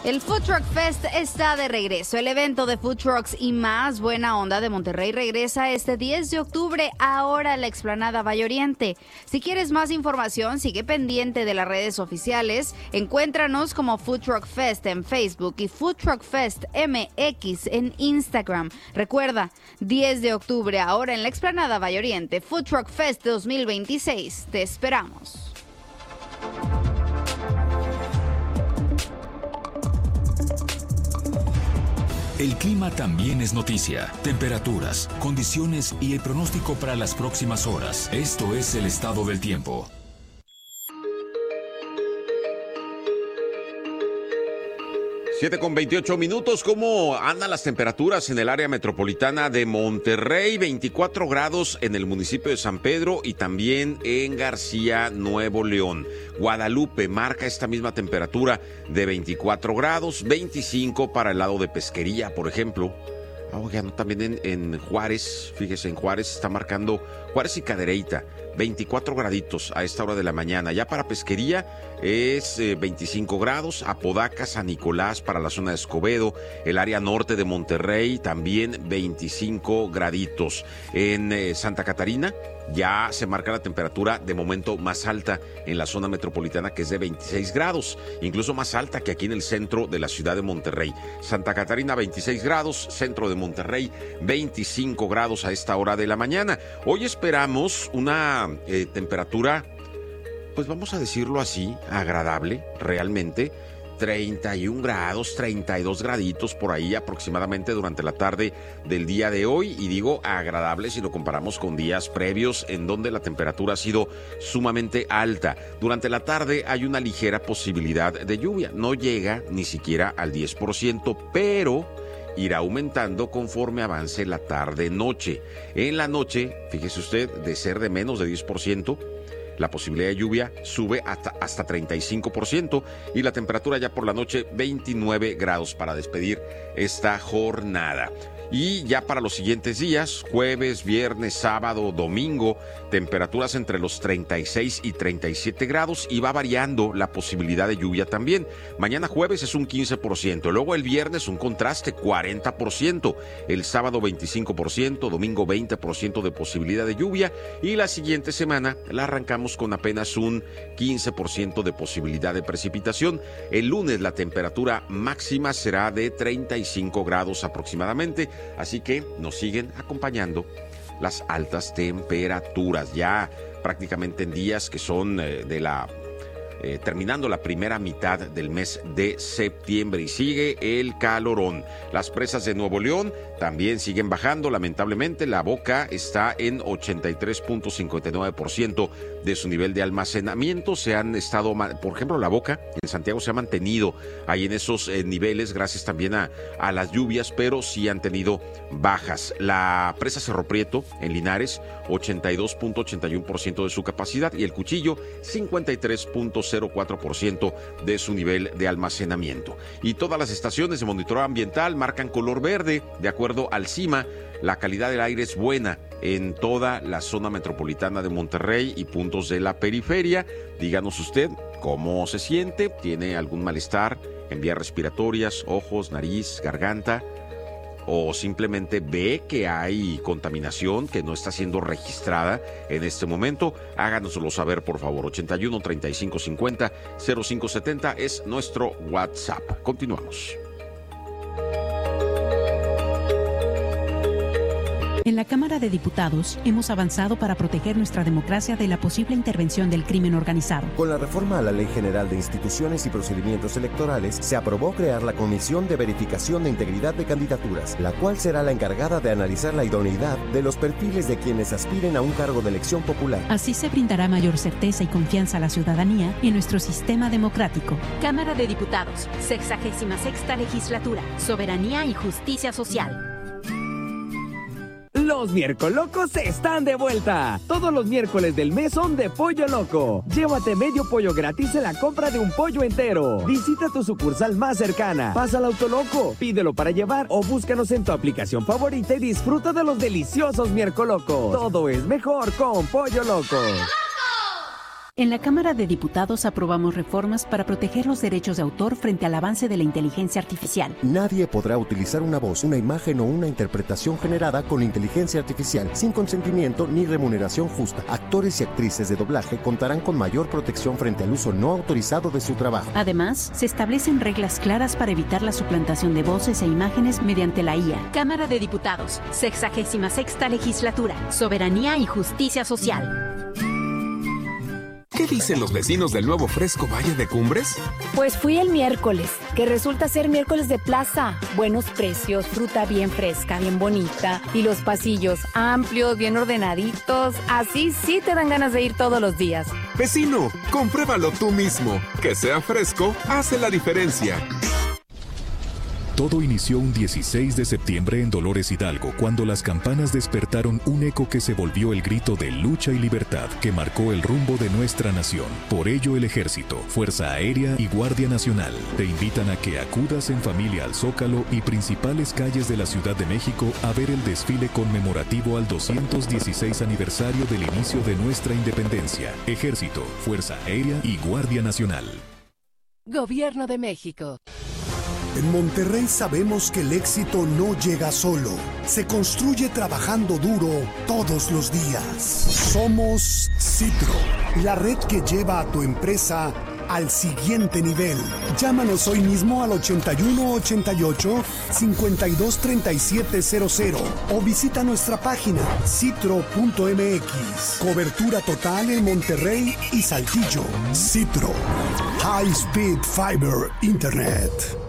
El Food Truck Fest está de regreso. El evento de Food Trucks y más buena onda de Monterrey regresa este 10 de octubre, ahora a la explanada Valle Oriente. Si quieres más información, sigue pendiente de las redes oficiales. Encuéntranos como Food Truck Fest en Facebook y Food Truck Fest MX en Instagram. Recuerda, 10 de octubre, ahora en la explanada Valle Oriente, Food Truck Fest 2026. Te esperamos. El clima también es noticia. Temperaturas, condiciones y el pronóstico para las próximas horas. Esto es el estado del tiempo. Siete con 28 minutos. ¿Cómo andan las temperaturas en el área metropolitana de Monterrey? 24 grados en el municipio de San Pedro y también en García, Nuevo León. Guadalupe marca esta misma temperatura de 24 grados, 25 para el lado de Pesquería, por ejemplo. Oigan, también en Juárez, fíjese, en Juárez está marcando Juárez y Cadereyta, 24 graditos a esta hora de la mañana. Ya para Pesquería es 25 grados, Apodaca, San Nicolás para la zona de Escobedo, el área norte de Monterrey también 25 graditos. En Santa Catarina ya se marca la temperatura de momento más alta en la zona metropolitana, que es de 26 grados, incluso más alta que aquí en el centro de la ciudad de Monterrey. Santa Catarina 26 grados, centro de Monterrey 25 grados a esta hora de la mañana. Hoy esperamos una temperatura, pues vamos a decirlo así, agradable realmente. 31 grados, 32 graditos por ahí aproximadamente durante la tarde del día de hoy, y digo agradable si lo comparamos con días previos en donde la temperatura ha sido sumamente alta. Durante la tarde hay una ligera posibilidad de lluvia, no llega ni siquiera al 10%, pero irá aumentando conforme avance la tarde-noche. En la noche, fíjese usted, de ser de menos de 10%, la posibilidad de lluvia sube hasta 35% y la temperatura ya por la noche 29 grados para despedir esta jornada. Y ya para los siguientes días, jueves, viernes, sábado, domingo, temperaturas entre los 36 y 37 grados y va variando la posibilidad de lluvia también. Mañana jueves es un 15%, luego el viernes un contraste 40%, el sábado 25%, domingo 20% de posibilidad de lluvia y la siguiente semana la arrancamos con apenas un 15% de posibilidad de precipitación. El lunes la temperatura máxima será de 35 grados aproximadamente. Así que nos siguen acompañando las altas temperaturas, ya prácticamente en días que son terminando la primera mitad del mes de septiembre y sigue el calorón. Las presas de Nuevo León también siguen bajando, lamentablemente. La Boca está en 83.59% de su nivel de almacenamiento. Se han estado, por ejemplo, la Boca en Santiago se ha mantenido ahí en esos niveles gracias también a las lluvias, pero sí han tenido bajas. La presa Cerro Prieto en Linares, 82.81% de su capacidad y el Cuchillo, 53.04% de su nivel de almacenamiento. Y todas las estaciones de monitoreo ambiental marcan color verde. De acuerdo al CIMA, la calidad del aire es buena en toda la zona metropolitana de Monterrey y puntos de la periferia. Díganos usted cómo se siente, tiene algún malestar en vías respiratorias, ojos, nariz, garganta, o simplemente ve que hay contaminación que no está siendo registrada en este momento. Háganoslo saber, por favor. 81 35 50 05 70 es nuestro WhatsApp. Continuamos. En la Cámara de Diputados hemos avanzado para proteger nuestra democracia de la posible intervención del crimen organizado. Con la reforma a la Ley General de Instituciones y Procedimientos Electorales, se aprobó crear la Comisión de Verificación de Integridad de Candidaturas, la cual será la encargada de analizar la idoneidad de los perfiles de quienes aspiren a un cargo de elección popular. Así se brindará mayor certeza y confianza a la ciudadanía en nuestro sistema democrático. Cámara de Diputados, 66ª Legislatura, Soberanía y Justicia Social. Los Miercolocos están de vuelta. Todos los miércoles del mes son de Pollo Loco. Llévate medio pollo gratis en la compra de un pollo entero. Visita tu sucursal más cercana. Pasa al Autoloco, pídelo para llevar o búscanos en tu aplicación favorita y disfruta de los deliciosos Miercolocos. Todo es mejor con Pollo Loco. En la Cámara de Diputados aprobamos reformas para proteger los derechos de autor frente al avance de la inteligencia artificial. Nadie podrá utilizar una voz, una imagen o una interpretación generada con inteligencia artificial sin consentimiento ni remuneración justa. Actores y actrices de doblaje contarán con mayor protección frente al uso no autorizado de su trabajo. Además, se establecen reglas claras para evitar la suplantación de voces e imágenes mediante la IA. Cámara de Diputados, 66ª Legislatura, Soberanía y Justicia Social. ¿Qué dicen los vecinos del nuevo Fresco Valle de Cumbres? Pues fui el miércoles, que resulta ser miércoles de plaza. Buenos precios, fruta bien fresca, bien bonita. Y los pasillos amplios, bien ordenaditos. Así sí te dan ganas de ir todos los días. Vecino, compruébalo tú mismo. Que sea fresco hace la diferencia. Todo inició un 16 de septiembre en Dolores Hidalgo, cuando las campanas despertaron un eco que se volvió el grito de lucha y libertad que marcó el rumbo de nuestra nación. Por ello, el Ejército, Fuerza Aérea y Guardia Nacional te invitan a que acudas en familia al Zócalo y principales calles de la Ciudad de México a ver el desfile conmemorativo al 216 aniversario del inicio de nuestra independencia. Ejército, Fuerza Aérea y Guardia Nacional. Gobierno de México. En Monterrey sabemos que el éxito no llega solo, se construye trabajando duro todos los días. Somos Citro, la red que lleva a tu empresa al siguiente nivel. Llámanos hoy mismo al 8188-523700 o visita nuestra página citro.mx. Cobertura total en Monterrey y Saltillo. Citro, High Speed Fiber Internet.